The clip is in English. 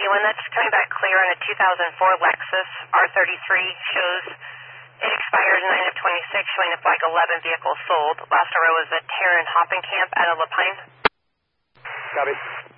anyone that's coming back clear on a 2004 Lexus R33 shows it expires 9 of 26, showing up like 11 vehicles sold. Last row was a Terran Hopping Camp out of La Pine. Copy.